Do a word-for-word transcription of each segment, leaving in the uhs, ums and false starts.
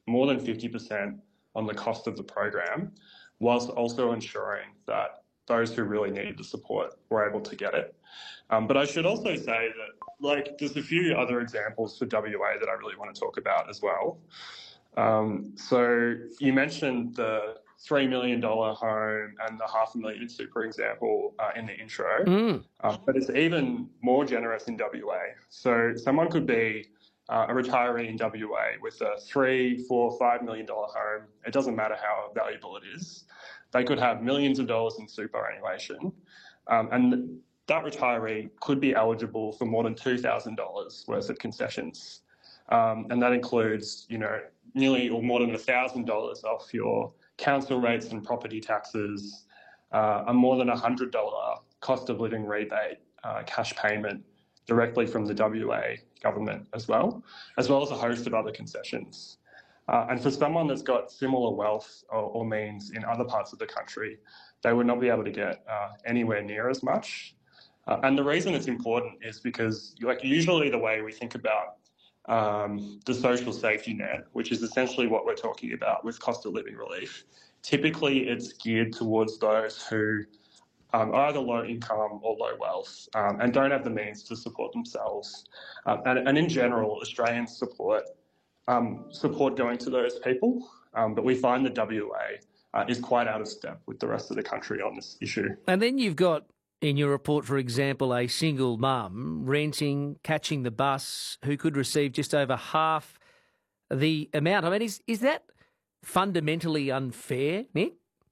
more than fifty percent on the cost of the program, whilst also ensuring that those who really needed the support were able to get it. Um, but I should also say that, like, there's a few other examples for W A that I really want to talk about as well. Um, so you mentioned the three million dollars home and the half a million super example uh, in the intro, Mm. uh, but it's even more generous in W A. So someone could be uh, a retiree in W A with a three, four, five million dollar home. It doesn't matter how valuable it is. They could have millions of dollars in superannuation, um, and that retiree could be eligible for more than two thousand dollars worth of concessions. Um, and that includes, you know, nearly or more than one thousand dollars off your council rates and property taxes, uh, a more than one hundred dollars cost of living rebate uh, cash payment directly from the W A government as well, as well as a host of other concessions. Uh, and for someone that's got similar wealth or, or means in other parts of the country, they would not be able to get uh, anywhere near as much. Uh, and the reason it's important is because, like, usually the way we think about um, the social safety net, which is essentially what we're talking about with cost of living relief, typically it's geared towards those who um, are either low income or low wealth um, and don't have the means to support themselves. Um, and, and in general, Australians support um, support going to those people, um, but we find that W A uh, is quite out of step with the rest of the country on this issue. And then you've got, in your report, for example, a single mum renting, catching the bus, who could receive just over half the amount. I mean, is is that fundamentally unfair, Nick?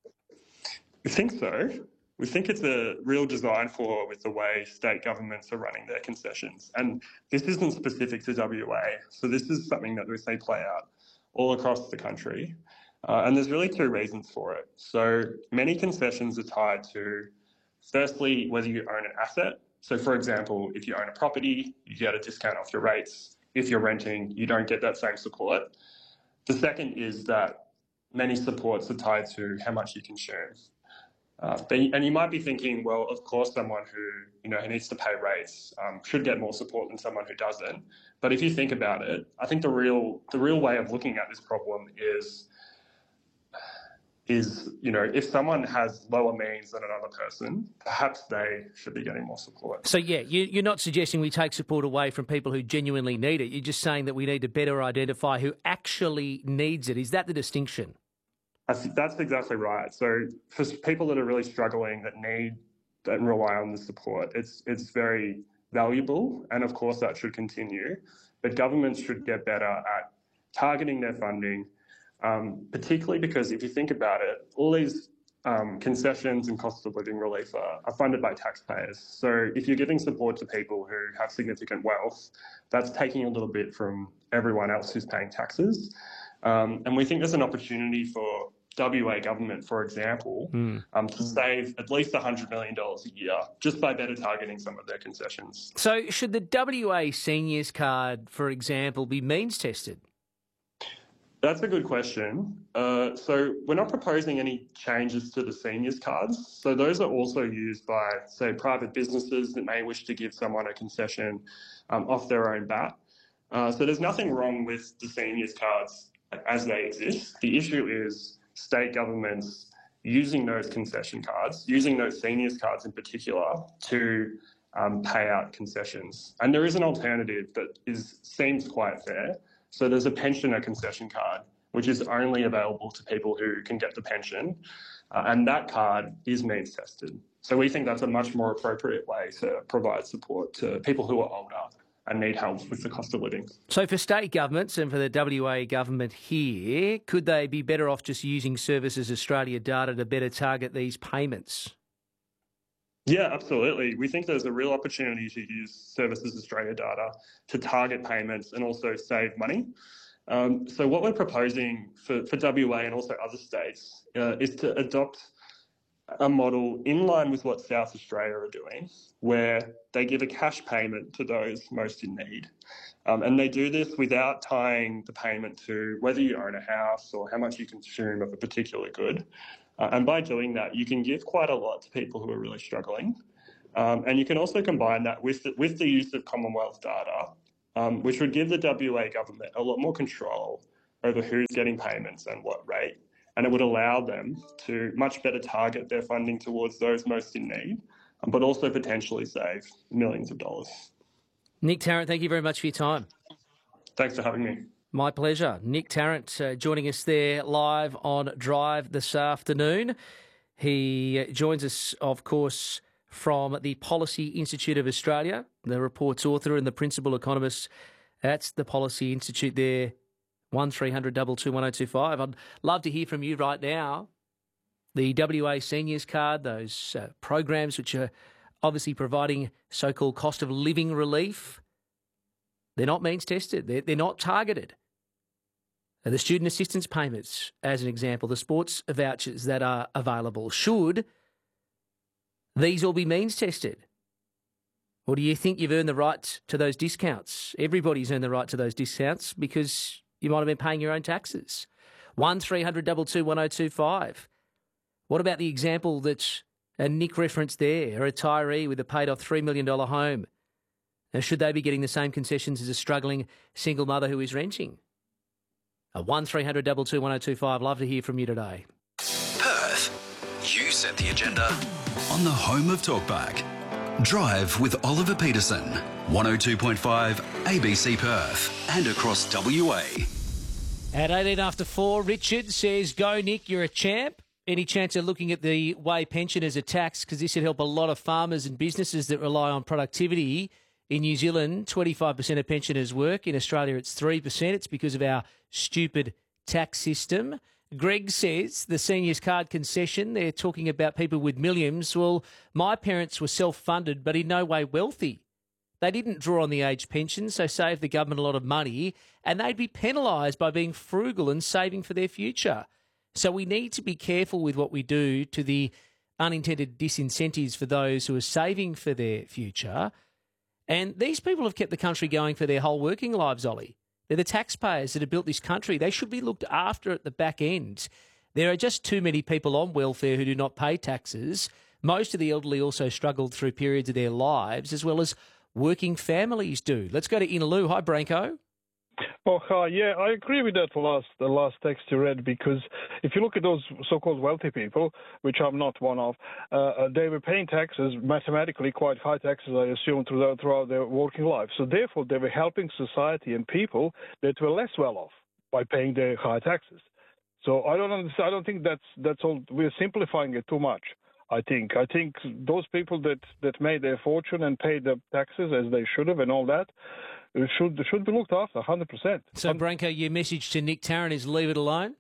We think so. We think it's a real design flaw with the way state governments are running their concessions. And this isn't specific to W A. So this is something that we see play out all across the country. Uh, and there's really two reasons for it. So many concessions are tied to, firstly, whether you own an asset. So, for example, if you own a property, you get a discount off your rates. If you're renting, you don't get that same support. The second is that many supports are tied to how much you consume. Uh, but, and you might be thinking, well, of course, someone who you know who needs to pay rates um, should get more support than someone who doesn't. But if you think about it, I think the real the real way of looking at this problem is is you know if someone has lower means than another person, perhaps they should be getting more support. So yeah, you, you're not suggesting we take support away from people who genuinely need it. You're just saying that we need to better identify who actually needs it. Is that the distinction? I think that's exactly right. So for people that are really struggling, that need and rely on the support, it's it's very valuable, and of course that should continue. But governments should get better at targeting their funding, um, particularly because if you think about it, all these um, concessions and cost of living relief are, are funded by taxpayers. So if you're giving support to people who have significant wealth, that's taking a little bit from everyone else who's paying taxes. Um, and we think there's an opportunity for W A government, for example, mm. um, to save at least one hundred million dollars a year just by better targeting some of their concessions. So should the W A seniors card, for example, be means tested? That's a good question. Uh, so we're not proposing any changes to the seniors cards. So those are also used by, say, private businesses that may wish to give someone a concession um, off their own bat. Uh, so there's nothing wrong with the seniors cards as they exist. The issue is state governments using those concession cards, using those seniors cards in particular, to um, pay out concessions. And there is an alternative that is seems quite fair. So there's a pensioner concession card, which is only available to people who can get the pension, uh, and that card is means tested. So we think that's a much more appropriate way to provide support to people who are older and need help with the cost of living. So for state governments and for the W A government here, could they be better off just using Services Australia data to better target these payments? Yeah, absolutely. We think there's a real opportunity to use Services Australia data to target payments and also save money. Um, so what we're proposing for, for W A and also other states uh, is to adopt a model in line with what South Australia are doing, where they give a cash payment to those most in need. Um, and they do this without tying the payment to whether you own a house or how much you consume of a particular good. Uh, and by doing that, you can give quite a lot to people who are really struggling. Um, and you can also combine that with the, with the use of Commonwealth data, um, which would give the W A government a lot more control over who's getting payments and what rate. And it would allow them to much better target their funding towards those most in need, but also potentially save millions of dollars. Nick Tarrant, thank you very much for your time. Thanks for having me. My pleasure. Nick Tarrant uh, joining us there live on Drive this afternoon. He joins us, of course, from the Policy Institute of Australia, the report's author and the principal economist at the Policy Institute there. one three hundred two two one oh two five. I'd love to hear from you right now. The W A Seniors Card, those uh, programs which are obviously providing so-called cost of living relief, they're not means tested. They're, they're not targeted. Uh, the student assistance payments, as an example, the sports vouchers that are available, should these all be means tested? Or do you think you've earned the right to those discounts? Everybody's earned the right to those discounts because you might have been paying your own taxes. one three hundred two two one oh two five. What about the example that uh, Nick referenced there, a retiree with a paid-off three million dollars home? Now, should they be getting the same concessions as a struggling single mother who is renting? A one three hundred two two one oh two five. Love to hear from you today. Perth, you set the agenda on the home of Talkback. Drive with Oliver Peterson, one oh two point five A B C Perth and across W A. At eighteen after four, Richard says, go Nick, you're a champ. Any chance of looking at the way pensioners are taxed? Because this would help a lot of farmers and businesses that rely on productivity. In New Zealand, twenty-five percent of pensioners work. In Australia, it's three percent. It's because of our stupid tax system. Greg says the seniors card concession, they're talking about people with millions. Well, my parents were self-funded, but in no way wealthy. They didn't draw on the age pension, so saved the government a lot of money, and they'd be penalised by being frugal and saving for their future. So we need to be careful with what we do to the unintended disincentives for those who are saving for their future. And these people have kept the country going for their whole working lives, Ollie. They're the taxpayers that have built this country. They should be looked after at the back end. There are just too many people on welfare who do not pay taxes. Most of the elderly also struggled through periods of their lives, as well as working families do. Let's go to Inaloo. Hi, Branko. Oh, hi. Yeah, I agree with that last the last text you read, because if you look at those so-called wealthy people, which I'm not one of, uh, they were paying taxes, mathematically quite high taxes, I assume, throughout, throughout their working life. So therefore, they were helping society and people that were less well off by paying their high taxes. So I don't understand. I don't think that's that's all. We're simplifying it too much. I think. I think those people that, that made their fortune and paid the taxes as they should have and all that, It should it should be looked after, one hundred percent. So, Branko, your message to Nick Tarrant is leave it alone?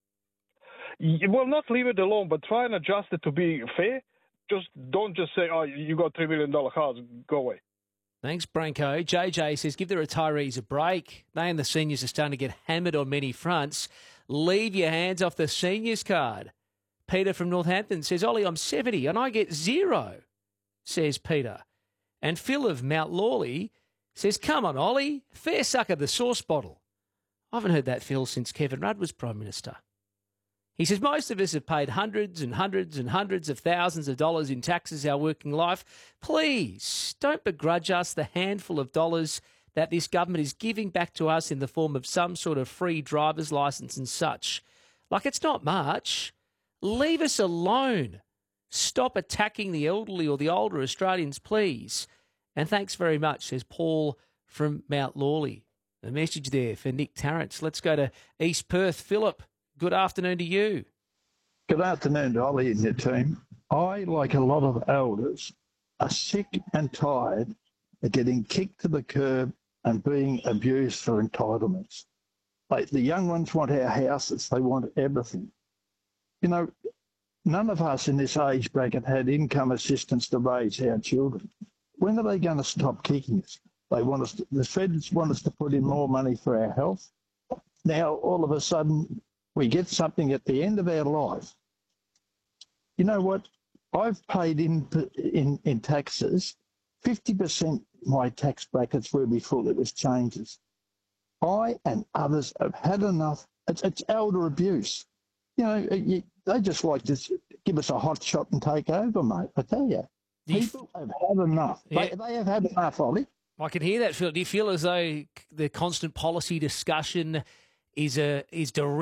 Well, not leave it alone, but try and adjust it to be fair. Just don't just say, oh, you got three million dollars cars, go away. Thanks, Branko. J J says, give the retirees a break. They and the seniors are starting to get hammered on many fronts. Leave your hands off the seniors card. Peter from Northampton says, Ollie, I'm seventy and I get zero, says Peter. And Phil of Mount Lawley says, come on, Ollie, fair suck of the sauce bottle. I haven't heard that, Phil, since Kevin Rudd was Prime Minister. He says, most of us have paid hundreds and hundreds and hundreds of thousands of dollars in taxes our working life. Please, don't begrudge us the handful of dollars that this government is giving back to us in the form of some sort of free driver's licence and such. Like, it's not much. Leave us alone. Stop attacking the elderly or the older Australians, please. And thanks very much, says Paul from Mount Lawley. A message there for Nick Tarrant. Let's go to East Perth. Philip, good afternoon to you. Good afternoon to Ollie and your team. I, like a lot of elders, are sick and tired of getting kicked to the curb and being abused for entitlements. Like, the young ones want our houses. They want everything. You know, none of us in this age bracket had income assistance to raise our children. When are they going to stop kicking us? They want us to, the feds want us to put in more money for our health. Now, all of a sudden, we get something at the end of our life. You know what? I've paid in in, in taxes. fifty percent my tax brackets were before there was changes. I and others have had enough. It's, it's elder abuse. You know, you, they just like to give us a hot shot and take over, mate. I tell you. People have had enough. Yeah. They, they have had enough, Ollie. I can hear that, Phil. Do you feel as though the constant policy discussion is a is direct.